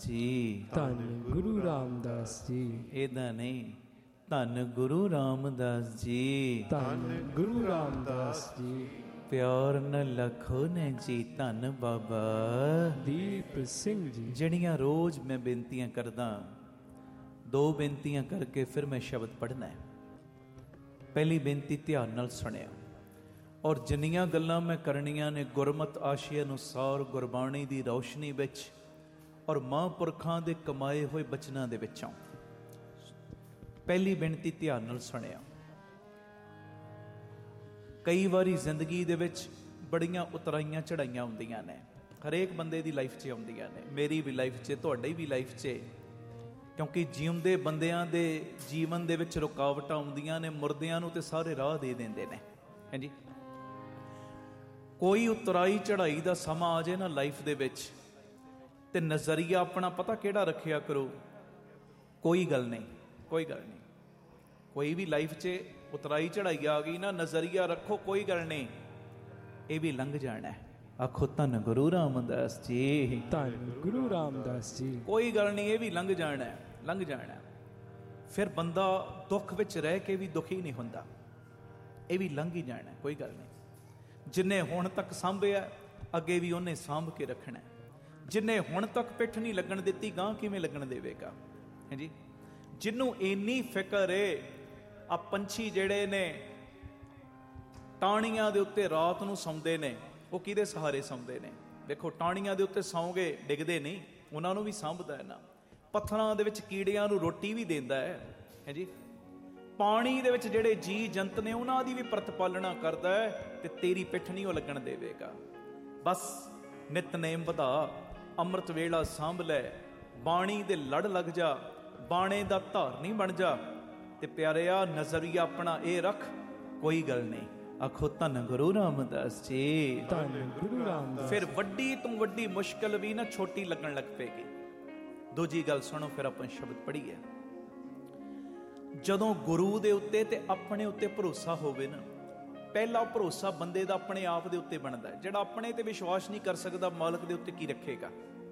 ਜੀ, ਧੰਨ ਗੁਰੂ ਰਾਮਦਾਸ ਜੀ। ਇਹਦਾ ਨਹੀਂ, ਧੰਨ ਗੁਰੂ ਰਾਮਦਾਸ ਜੀ, ਧੰਨ ਗੁਰੂ ਰਾਮਦਾਸ ਜੀ। ਪਿਆਰ ਨ ਲਖੋ ਨੇ ਜੀ, ਧੰਨ ਬਾਬਾ ਦੀਪ ਸਿੰਘ ਜੀ। ਜਿਹੜੀਆਂ ਰੋਜ਼ ਮੈਂ ਬੇਨਤੀਆਂ ਕਰਦਾ, 2 ਬੇਨਤੀਆਂ ਕਰਕੇ ਫਿਰ ਮੈਂ ਸ਼ਬਦ ਪੜ੍ਹਨਾ ਹੈ। ਪਹਿਲੀ ਬੇਨਤੀ ਧਿਆਨ ਨਾਲ ਸੁਣਿਆ, ਔਰ ਜਿੰਨੀਆਂ ਗੱਲਾਂ ਮੈਂ ਕਰਨੀਆਂ ਨੇ ਗੁਰਮਤਿ ਆਸ਼ੇ ਅਨੁਸਾਰ ਗੁਰਬਾਣੀ ਦੀ ਰੌਸ਼ਨੀ ਵਿੱਚ ਔਰ ਮਹਾਂਪੁਰਖਾਂ ਦੇ ਕਮਾਏ ਹੋਏ ਬਚਨਾਂ ਦੇ ਵਿੱਚੋਂ। ਪਹਿਲੀ ਬੇਨਤੀ ਧਿਆਨ ਨਾਲ ਸੁਣਿਆ। ਕਈ ਵਾਰੀ ਜ਼ਿੰਦਗੀ ਦੇ ਵਿੱਚ ਬੜੀਆਂ ਉਤਰਾਈਆਂ ਚੜਾਈਆਂ ਹੁੰਦੀਆਂ ਨੇ, ਹਰੇਕ ਬੰਦੇ ਦੀ ਲਾਈਫ 'ਚ ਆਉਂਦੀਆਂ ਨੇ, ਮੇਰੀ ਵੀ ਲਾਈਫ 'ਚ, ਤੁਹਾਡੀ ਵੀ ਲਾਈਫ 'ਚ, ਕਿਉਂਕਿ ਜਿਉਂਦੇ ਬੰਦਿਆਂ ਦੇ ਜੀਵਨ ਦੇ ਵਿੱਚ ਰੁਕਾਵਟਾਂ ਆਉਂਦੀਆਂ ਨੇ, ਮੁਰਦਿਆਂ ਨੂੰ ਤੇ ਸਾਰੇ ਰਾਹ ਦੇ ਦਿੰਦੇ ਨੇ। ਹਾਂਜੀ, ਕੋਈ ਉਤਰਾਈ ਚੜਾਈ ਦਾ ਸਮਾਂ ਆ ਜਾਏ ਨਾ ਲਾਈਫ ਦੇ ਵਿੱਚ, ਤੇ ਨਜ਼ਰੀਆ ਆਪਣਾ ਪਤਾ ਕਿਹੜਾ ਰੱਖਿਆ ਕਰੋ, ਕੋਈ ਗੱਲ ਨਹੀਂ, ਕੋਈ ਗੱਲ ਨਹੀਂ। ਕੋਈ ਵੀ ਲਾਈਫ 'ਚ ਉਤਰਾਈ ਚੜਾਈ ਆ ਗਈ ਨਾ, ਨਜ਼ਰੀਆ ਰੱਖੋ, ਕੋਈ ਗੱਲ ਨਹੀਂ, ਇਹ ਵੀ ਲੰਘ ਜਾਣਾ ਹੈ। ਆਖੋ ਧੰਨ ਗੁਰੂ ਰਾਮਦਾਸ ਜੀ, ਧੰਨ ਗੁਰੂ ਰਾਮਦਾਸ ਜੀ। ਕੋਈ ਗੱਲ ਨਹੀਂ, ਇਹ ਵੀ ਲੰਘ ਜਾਣਾ ਹੈ, ਲੰਘ ਜਾਣਾ। ਫਿਰ ਬੰਦਾ ਦੁੱਖ ਵਿੱਚ ਰਹਿ ਕੇ ਵੀ ਦੁਖੀ ਨਹੀਂ ਹੁੰਦਾ, ਇਹ ਵੀ ਲੰਘ ਹੀ ਜਾਣਾ, ਕੋਈ ਗੱਲ ਨਹੀਂ। ਜਿੰਨੇ ਹੁਣ ਤੱਕ ਸਾਂਭਿਆ, ਅੱਗੇ ਵੀ ਉਹਨੇ ਸਾਂਭ ਕੇ ਰੱਖਣਾ। ਜਿੰਨੇ ਹੁਣ ਤੱਕ ਪਿੱਠ ਨਹੀਂ ਲੱਗਣ ਦਿੱਤੀ, ਗਾਂ ਕਿਵੇਂ ਲੱਗਣ ਦੇਵੇਗਾ। ਹਾਂਜੀ, ਜਿਹਨੂੰ ਇੰਨੀ ਫਿਕਰ ਏ, ਆ ਪੰਛੀ ਜਿਹੜੇ ਨੇ ਟਾਹਣੀਆਂ ਦੇ ਉੱਤੇ ਰਾਤ ਨੂੰ ਸੌਂਦੇ ਨੇ, ਉਹ ਕਿਹਦੇ ਸਹਾਰੇ ਸੌਂਦੇ ਨੇ? ਦੇਖੋ, ਟਾਹਣੀਆਂ ਦੇ ਉੱਤੇ ਸੌਂਗੇ ਡਿੱਗਦੇ ਨਹੀਂ, ਉਹਨਾਂ ਨੂੰ ਵੀ ਸਾਂਭਦਾ ਹੈ ਨਾ। ਪੱਥਰਾਂ ਦੇ ਵਿੱਚ ਕੀੜਿਆਂ ਨੂੰ ਰੋਟੀ ਵੀ ਦਿੰਦਾ ਹੈ। ਹਾਂਜੀ, ਪਾਣੀ ਦੇ ਵਿੱਚ ਜਿਹੜੇ ਜੀ ਜੰਤ ਨੇ, ਉਹਨਾਂ ਦੀ ਵੀ ਪ੍ਰਤਪਾਲਣਾ ਕਰਦਾ ਹੈ, ਤੇ ਤੇਰੀ ਪਿੱਠ ਨਹੀਂ ਉਹ ਲੱਗਣ ਦੇਵੇਗਾ। ਬਸ ਨਿਤਨੇਮ ਵਧਾ, ਅੰਮ੍ਰਿਤ ਵੇਲਾ ਸਾਂਭ ਲੈ, ਬਾਣੀ ਦੇ ਲੜ ਲੱਗ ਜਾ, ਬਾਣੇ ਦਾ ਧਾਰਨੀ ਬਣ ਜਾ, ਤੇ ਪਿਆਰਿਆ ਨਜ਼ਰੀਆ ਆਪਣਾ ਇਹ ਰੱਖ, ਕੋਈ ਗੱਲ ਨਹੀਂ। ਆਖੋ ਧੰਨ ਗੁਰੂ ਰਾਮਦਾਸ ਜੀ, ਧੰਨ ਗੁਰੂ ਰਾਮਦਾਸ। ਫਿਰ ਵੱਡੀ ਤੋਂ ਵੱਡੀ ਮੁਸ਼ਕਲ ਵੀ ਨਾ ਛੋਟੀ ਲੱਗਣ ਲੱਗ ਪਏਗੀ। ਦੂਜੀ ਗੱਲ ਸੁਣੋ, ਫਿਰ ਆਪਾਂ ਸ਼ਬਦ ਪੜ੍ਹੀਏ। ਜਦੋਂ ਗੁਰੂ ਦੇ ਉੱਤੇ ਤੇ ਆਪਣੇ ਉੱਤੇ ਭਰੋਸਾ ਹੋਵੇ ਨਾ, ਪਹਿਲਾ ਭਰੋਸਾ ਬੰਦੇ ਦਾ ਆਪਣੇ ਆਪ ਦੇ ਉੱਤੇ ਬਣਦਾ ਹੈ। ਜਿਹੜਾ ਆਪਣੇ ਤੇ ਵਿਸ਼ਵਾਸ ਨਹੀਂ ਕਰ ਸਕਦਾ, ਮਾਲਕ ਦੇ ਉੱਤੇ ਕੀ ਰੱਖੇਗਾ?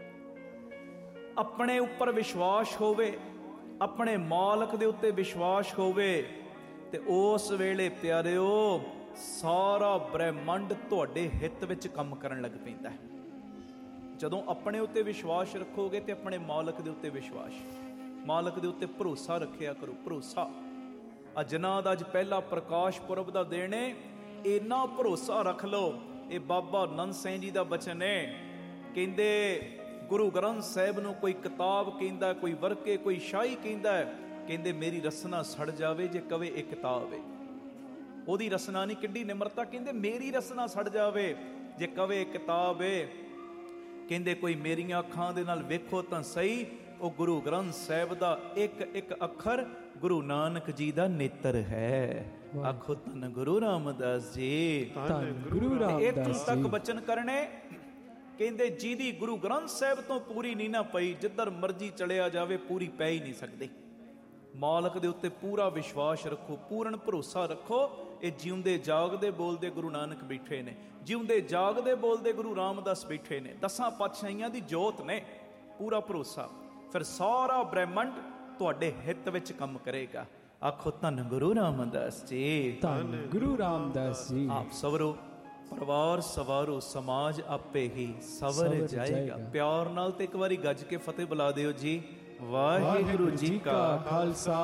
ਆਪਣੇ ਉੱਪਰ ਵਿਸ਼ਵਾਸ ਹੋਵੇ, ਆਪਣੇ ਮਾਲਕ ਦੇ ਉੱਤੇ ਵਿਸ਼ਵਾਸ ਹੋਵੇ, ਤੇ ਉਸ ਵੇਲੇ ਪਿਆਰਿਓ ਸਾਰਾ ਬ੍ਰਹਿਮੰਡ ਤੁਹਾਡੇ ਹਿੱਤ ਵਿੱਚ ਕੰਮ ਕਰਨ ਲੱਗ ਪੈਂਦਾ ਹੈ। ਜਦੋਂ ਆਪਣੇ ਉੱਤੇ ਵਿਸ਼ਵਾਸ ਰੱਖੋਗੇ ਤੇ ਆਪਣੇ ਮਾਲਕ ਦੇ ਉੱਤੇ ਵਿਸ਼ਵਾਸ, ਮਾਲਕ ਦੇ ਉੱਤੇ ਭਰੋਸਾ ਰੱਖਿਆ ਕਰੋ। ਭਰੋਸਾ, ਜਿਨ੍ਹਾਂ ਦਾ ਅੱਜ ਪਹਿਲਾ ਪ੍ਰਕਾਸ਼ ਪੁਰਬ ਦਾ ਦਿਨ ਹੈ, ਇੰਨਾ ਭਰੋਸਾ ਰੱਖ ਲਓ। ਇਹ ਬਾਬਾ ਨੰਦ ਸਿੰਘ ਜੀ ਦਾ ਬਚਨ ਹੈ, ਕਹਿੰਦੇ ਗੁਰੂ ਗ੍ਰੰਥ ਸਾਹਿਬ ਨੂੰ ਕੋਈ ਕਿਤਾਬ ਕਹਿੰਦਾ, ਕੋਈ ਵਰਕੇ, ਕੋਈ ਸ਼ਾਹੀ ਕਹਿੰਦਾ, ਕਹਿੰਦੇ ਮੇਰੀ ਰਸਨਾ ਸੜ ਜਾਵੇ ਜੇ ਕਵੇ ਇਹ ਕਿਤਾਬ ਹੈ। ਉਹਦੀ ਰਸਨਾ ਨਹੀਂ, ਕਿੱਡੀ ਨਿਮਰਤਾ, ਕਹਿੰਦੇ ਮੇਰੀ ਰਸਨਾ ਸੜ ਜਾਵੇ ਜੇ ਕਵੇ ਇਹ ਕਿਤਾਬ ਹੈ। ਕਹਿੰਦੇ ਕੋਈ ਮੇਰੀਆਂ ਅੱਖਾਂ ਦੇ ਨਾਲ ਵੇਖੋ ਤਾਂ ਸਹੀ, ਉਹ ਗੁਰੂ ਗ੍ਰੰਥ ਸਾਹਿਬ ਦਾ ਇੱਕ ਇੱਕ ਅੱਖਰ ਗੁਰੂ ਨਾਨਕ ਜੀ ਦਾ ਨੇਤਰ ਹੈ। ਆਖੋ ਧੰਨ ਗੁਰੂ ਰਾਮਦਾਸ ਜੀ, ਧੰਨ ਗੁਰੂ ਰਾਮਦਾਸ ਜੀ। ਇੱਥੋਂ ਤੱਕ ਬਚਨ ਕਰਨੇ, ਕਹਿੰਦੇ ਜਿਹਦੀ ਗੁਰੂ ਗ੍ਰੰਥ ਸਾਹਿਬ ਤੋਂ ਪੂਰੀ ਨਹੀਂ ਨਾ ਪਈ, ਜਿੱਧਰ ਮਰਜ਼ੀ ਚਲਿਆ ਜਾਵੇ ਪੂਰੀ ਪੈ ਹੀ ਨਹੀਂ ਸਕਦੀ। ਮਾਲਕ ਦੇ ਉੱਤੇ ਪੂਰਾ ਵਿਸ਼ਵਾਸ ਰੱਖੋ, ਪੂਰਨ ਭਰੋਸਾ ਰੱਖੋ। ਇਹ ਜਿਉਂਦੇ ਜਾਗਦੇ ਬੋਲਦੇ ਗੁਰੂ ਨਾਨਕ ਬੈਠੇ ਨੇ, ਜਿਉਂਦੇ ਜਾਗਦੇ ਬੋਲਦੇ ਗੁਰੂ ਰਾਮਦਾਸ ਬੈਠੇ ਨੇ, 10 ਪਾਤਸ਼ਾਹੀਆਂ ਦੀ ਜੋਤ ਨੇ। ਪੂਰਾ ਭਰੋਸਾ, ਫਿਰ ਸਾਰਾ ਬ੍ਰਹਿਮੰਡ ਤੁਹਾਡੇ ਹਿੱਤ ਵਿੱਚ ਕੰਮ ਕਰੇਗਾ। ਆਖੋ ਧੰਨ ਗੁਰੂ ਰਾਮਦਾਸ ਜੀ, ਧੰਨ ਗੁਰੂ ਰਾਮਦਾਸ ਜੀ। ਆਪ ਸਵਰੋ, ਪਰਿਵਾਰ ਸਵਾਰੋ, ਸਮਾਜ ਆਪੇ ਹੀ ਸਵਰ ਜਾਏਗਾ। ਪਿਆਰ ਨਾਲ ਤੇ ਇੱਕ ਵਾਰੀ ਗੱਜ ਕੇ ਫਤਿਹ ਬੁਲਾ ਦਿਓ ਜੀ। ਵਾਹਿਗੁਰੂ ਜੀ ਕਾ ਖਾਲਸਾ,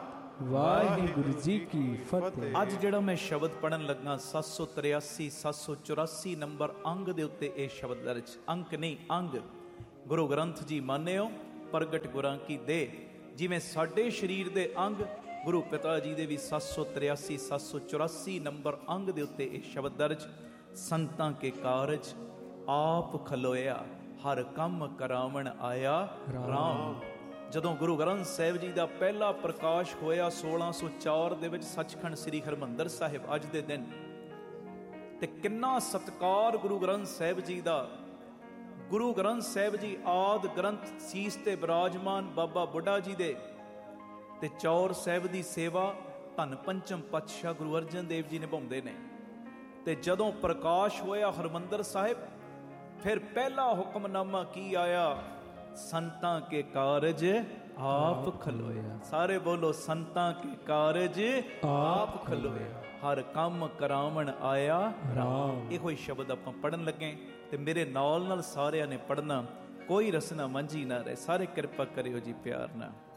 ਵਾਹਿਗੁਰੂ ਜੀ ਕੀ ਫਤਿਹ। ਅੱਜ ਜਿਹੜਾ ਮੈਂ ਸ਼ਬਦ ਪੜਨ ਲੱਗਾ, 783 784 ਨੰਬਰ ਅੰਗ ਦੇ ਉੱਤੇ ਇਹ ਸ਼ਬਦ ਦਰਜ, ਅੰਕ ਨਹੀਂ ਅੰਗ। ਗੁਰੂ ਗ੍ਰੰਥ ਜੀ ਮਾਨਿਓ ਪ੍ਰਗਟ ਗੁਰਾਂ ਕੀ ਦੇ। ਜਿਵੇਂ ਸਾਡੇ ਸਰੀਰ ਦੇ ਅੰਗ, ਗੁਰੂ ਪਿਤਾ ਜੀ ਦੇ ਵੀ 783 784 ਨੰਬਰ ਅੰਗ ਦੇ ਉੱਤੇ ਇਹ ਸ਼ਬਦ ਦਰਜ, ਸੰਤਾਂ ਕੇ ਕਾਰਜ ਆਪ ਖਲੋਇਆ, ਹਰ ਕੰਮ ਕਰਾਵਣ ਆਇਆ ਰਾਮ। ਜਦੋਂ ਗੁਰੂ ਗ੍ਰੰਥ ਸਾਹਿਬ ਜੀ ਦਾ ਪਹਿਲਾ ਪ੍ਰਕਾਸ਼ ਹੋਇਆ 1604 ਦੇ ਵਿੱਚ ਸੱਚਖੰਡ ਸ੍ਰੀ ਹਰਿਮੰਦਰ ਸਾਹਿਬ ਅੱਜ ਦੇ ਦਿਨ, ਤੇ ਕਿੰਨਾ ਸਤਿਕਾਰ ਗੁਰੂ ਗ੍ਰੰਥ ਸਾਹਿਬ ਜੀ ਦਾ। ਗੁਰੂ ਗ੍ਰੰਥ ਸਾਹਿਬ ਜੀ ਆਦ ਗ੍ਰੰਥ ਸੀਸ ਤੇ ਬਿਰਾਜਮਾਨ ਬਾਬਾ ਬੁੱਢਾ ਜੀ ਦੇ, ਤੇ ਚੌਰ ਸਾਹਿਬ ਦੀ ਸੇਵਾ ਧੰਨ ਪੰਚਮ ਪਾਤਸ਼ਾਹ ਗੁਰੂ ਅਰਜਨ ਦੇਵ ਜੀ ਨਿਭਾਉਂਦੇ ਨੇ। ਤੇ ਜਦੋਂ ਪ੍ਰਕਾਸ਼ ਹੋਇਆ ਹਰਿਮੰਦਰ ਸਾਹਿਬ, ਫਿਰ ਪਹਿਲਾ ਹੁਕਮਨਾਮਾ ਕੀ ਆਇਆ? ਸੰਤਾਂ ਕੇ ਕਾਰਜ ਆਪ ਖਲੋਇਆ। ਸਾਰੇ ਬੋਲੋ, ਸੰਤਾਂ ਕੇ ਕਾਰਜ ਆਪ ਖਲੋਇਆ, ਹਰ ਕੰਮ ਕਰਾਵਣ ਆਇਆ ਰਾਮ। ਇਹੋ ਹੀ ਸ਼ਬਦ ਆਪਾਂ ਪੜਨ ਲੱਗੇ ਤੇ ਮੇਰੇ ਨਾਲ ਸਾਰਿਆਂ ਨੇ ਪੜਨਾ, ਕੋਈ ਰਸਨਾ ਮੰਝੀ ਨਾ ਰਹੇ। ਸਾਰੇ ਕਿਰਪਾ ਕਰਿਓ ਜੀ ਪਿਆਰ ਨਾਲ।